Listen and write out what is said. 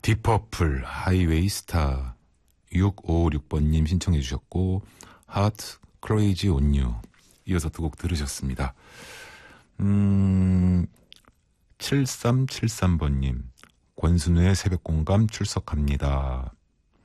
디퍼플 하이웨이 스타 6556번님 신청해 주셨고 하트 크레이지 온 유 이어서 두 곡 들으셨습니다. 7373번님 권순우의 새벽공감 출석합니다.